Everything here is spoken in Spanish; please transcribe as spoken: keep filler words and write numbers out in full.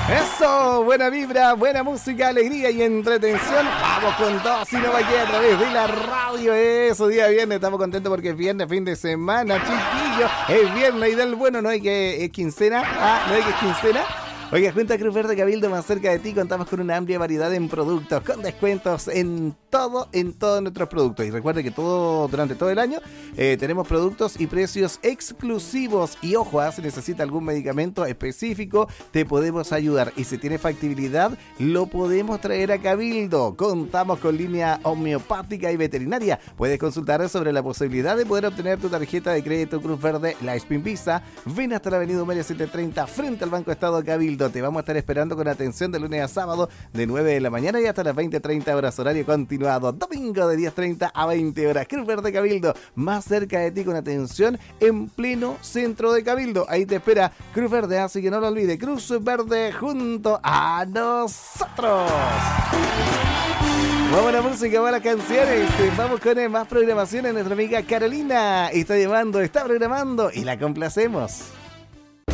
Eso, buena vibra, buena música, alegría y entretención. Vamos con todo, si no va aquí a través de la radio. Eso, día viernes, estamos contentos porque es viernes, fin de semana, chiquillos. Es viernes y del bueno, no hay que es quincena. Ah, no hay que es quincena. Oiga, Junta Cruz Verde Cabildo, más cerca de ti, contamos con una amplia variedad en productos, con descuentos en todo, en todos nuestros productos. Y recuerde que todo durante todo el año eh, tenemos productos y precios exclusivos. Y ojo, ah, si necesita algún medicamento específico, te podemos ayudar. Y si tiene factibilidad, lo podemos traer a Cabildo. Contamos con línea homeopática y veterinaria. Puedes consultar sobre la posibilidad de poder obtener tu tarjeta de crédito Cruz Verde, la Spin Visa. Ven hasta la avenida Humelia setecientos treinta, frente al Banco Estado Cabildo. Te vamos a estar esperando con atención de lunes a sábado de nueve de la mañana y hasta las veinte treinta horas, horario continuado. Domingo de diez treinta a veinte horas. Cruz Verde Cabildo, más cerca de ti, con atención en pleno centro de Cabildo. Ahí te espera Cruz Verde, así que no lo olvides. Cruz Verde junto a nosotros. Muy buena música, buenas canciones. Vamos con más programación en nuestra amiga Carolina. Está llevando, está programando y la complacemos.